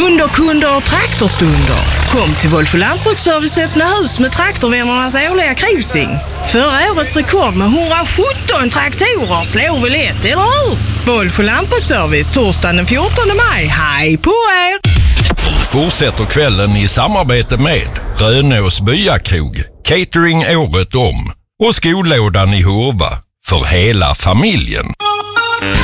Kunder och traktorstunder. Kom till Wolf Lantbruksservice öppna hus med traktorvännernas årliga cruising. Förra årets rekord med 117 traktorer slår vi lätt, eller hur? Wolf Lantbruksservice torsdagen den 14 maj. Hej på er! Fortsätter kvällen i samarbete med Rönås Byakrog, catering året om och skolådan i Hurva för hela familjen.